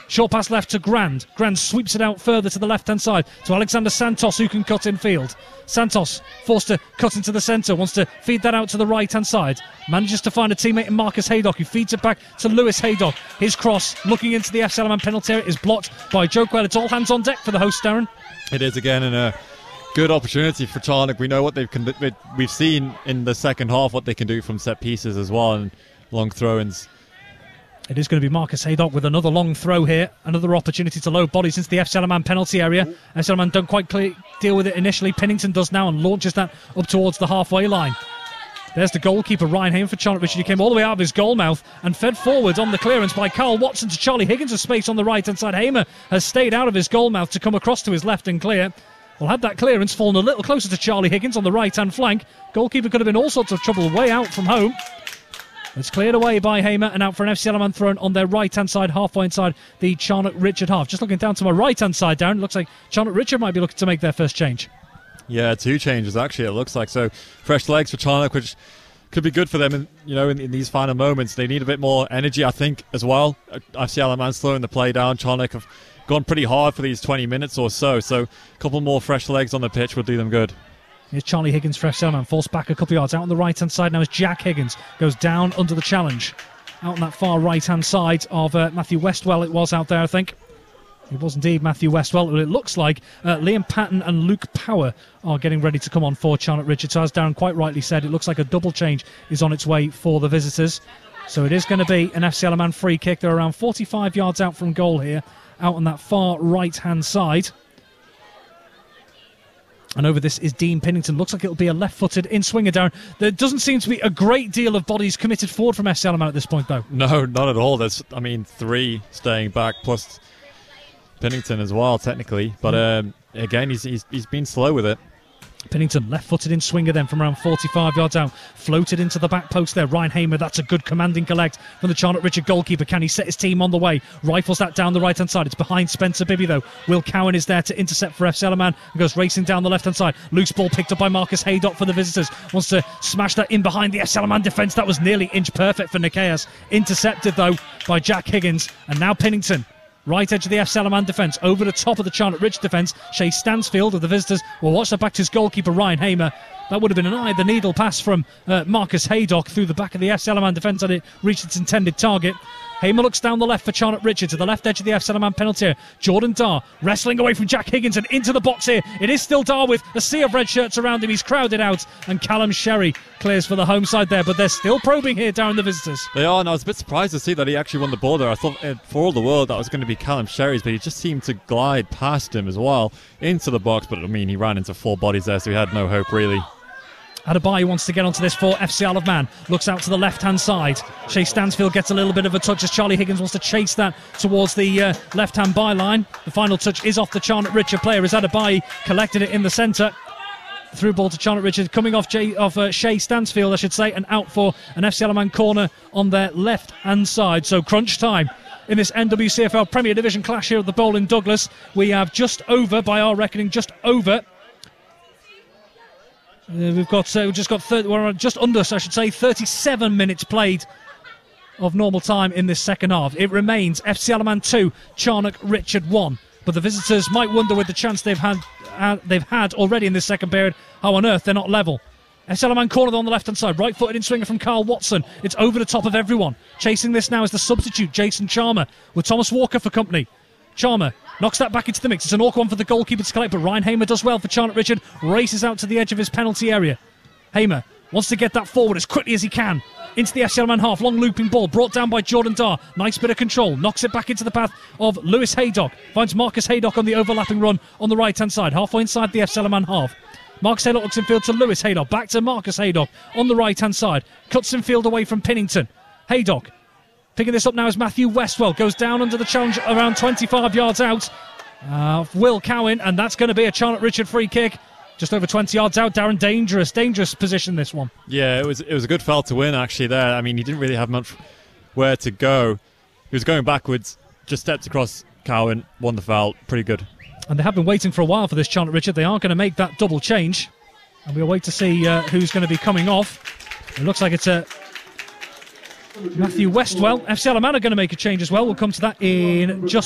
Short pass left to Grand. Grand sweeps it out further to the left-hand side to Alexander Santos, who can cut in field. Santos forced to cut into the centre, wants to feed that out to the right-hand side. Manages to find a teammate in Marcus Haydock, who feeds it back to Lewis Haydock. His cross, looking into the FC Salaman penalty area, is blocked by Joe Quayle. It's all hands on deck for the host, Darren. It is again, and a good opportunity for Charnock. We know what we've seen in the second half what they can do from set pieces as well, and long throw-ins. It is going to be Marcus Haydock with another long throw here. Another opportunity to load bodies into the FC Salaman penalty area. FC Salaman don't quite deal with it initially. Pennington does now and launches that up towards the halfway line. There's the goalkeeper, Ryan Hamer, for Charnock Richard. He came all the way out of his goal mouth and fed forward on the clearance by Carl Watson to Charlie Higgins of space on the right-hand side. Hamer has stayed out of his goal mouth to come across to his left and clear. Well, had that clearance fallen a little closer to Charlie Higgins on the right-hand flank, goalkeeper could have been all sorts of trouble way out from home. It's cleared away by Hamer and out for an FC Salaman thrown on their right-hand side, halfway inside the Charnock Richard half. Just looking down to my right-hand side, Darren, looks like Charnock Richard might be looking to make their first change. Yeah, 2 changes actually, it looks like. So fresh legs for Charnock, which could be good for them in these final moments. They need a bit more energy, I think, as well. FC Salaman slowing the play down. Charnock have gone pretty hard for these 20 minutes or so. So a couple more fresh legs on the pitch will do them good. Here's Charlie Higgins for FC Salaman, forced back a couple of yards. Out on the right-hand side now is Jack Higgins. Goes down under the challenge. Out on that far right-hand side of Matthew Westwell it was out there, I think. It was indeed Matthew Westwell. It looks like Liam Patton and Luke Power are getting ready to come on for Charnock Richard. So as Darren quite rightly said, it looks like a double change is on its way for the visitors. So it is going to be an FC Salaman free kick. They're around 45 yards out from goal here, out on that far right-hand side. And over this is Dean Pennington. Looks like it'll be a left-footed in-swinger, Darren. There doesn't seem to be a great deal of bodies committed forward from FC Salaman at this point, though. No, not at all. There's, 3 staying back, plus Pennington as well, technically. But again, he's been slow with it. Pennington left-footed in swinger then from around 45 yards out. Floated into the back post there. Ryan Hamer, that's a good commanding collect from the Charnock Richard goalkeeper. Can he set his team on the way? Rifles that down the right-hand side. It's behind Spencer Bibby though. Will Cowan is there to intercept for FC Salaman and goes racing down the left-hand side. Loose ball picked up by Marcus Haydock for the visitors. Wants to smash that in behind the FC Salaman defence. That was nearly inch perfect for Nikias. Intercepted though by Jack Higgins. And now Pennington. Right edge of the FC Salaman defence, over the top of the Charnock Richard defence. Shea Stansfield of the visitors will watch that back to his goalkeeper Ryan Hamer. That would have been an eye-the-needle pass from Marcus Haydock through the back of the FC Salaman defence and it reached its intended target. Hamer looks down the left for Charnock Richard to the left edge of the FC Salaman penalty area. Jordan Dar wrestling away from Jack Higgins and into the box here. It is still Dar with a sea of red shirts around him. He's crowded out and Callum Sherry clears for the home side there, but they're still probing here down the visitors. They are, and I was a bit surprised to see that he actually won the ball there. I thought for all the world that was going to be Callum Sherry's, but he just seemed to glide past him as well into the box. But he ran into 4 bodies there, so he had no hope really. Adebayo wants to get onto this for FC Isle of Man. Looks out to the left-hand side. Shea Stansfield gets a little bit of a touch as Charlie Higgins wants to chase that towards the left-hand byline. The final touch is off the Charnock Richard player as Adebayo collected it in the centre. Through ball to Charnock Richard, coming off Shea Stansfield, I should say, and out for an FC Isle of Man corner on their left-hand side. So crunch time in this NWCFL Premier Division clash here at the Bowl in Douglas. We have just over, by our reckoning, just over. We've just got we're just under, so I should say, 37 minutes played of normal time in this second half. It remains FC Isle of Man 2, Charnock Richard 1. But the visitors might wonder, with the chance they've had already in this second period, how on earth they're not level. FC Isle of Man corner on the left-hand side, right-footed in swinger from Carl Watson. It's over the top of everyone. Chasing this now is the substitute, Jason Charmer, with Thomas Walker for company. Charmer knocks that back into the mix. It's an awkward one for the goalkeeper to collect, but Ryan Hamer does well for Charnock Richard. Races out to the edge of his penalty area. Hamer wants to get that forward as quickly as he can. Into the FC Isle of Man half. Long looping ball brought down by Jordan Dar. Nice bit of control. Knocks it back into the path of Lewis Haydock. Finds Marcus Haydock on the overlapping run on the right-hand side. Halfway inside the FC Isle of Man half. Marcus Haydock looks in field to Lewis Haydock. Back to Marcus Haydock on the right-hand side. Cuts in field away from Pennington. Haydock picking this up now as Matthew Westwell goes down under the challenge around 25 yards out. Will Cowan, and that's going to be a Charnock Richard free kick. Just over 20 yards out. Darren, dangerous position this one. Yeah, it was a good foul to win actually there. I mean, he didn't really have much where to go. He was going backwards, just stepped across Cowan, won the foul. Pretty good. And they have been waiting for a while for this Charnock Richard. They are going to make that double change. And we'll wait to see who's going to be coming off. It looks like it's Matthew Westwell. FC Isle of Man are going to make a change as well. We'll come to that in just